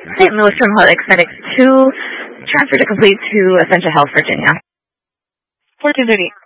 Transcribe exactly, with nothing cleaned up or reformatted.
Saint Louis from Athletics Medics two, transfer to complete to Essential Health, Virginia. fourteen thirty.